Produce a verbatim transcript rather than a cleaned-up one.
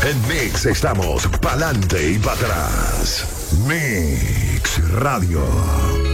En Mix estamos pa'lante y para atrás. Mix Radio.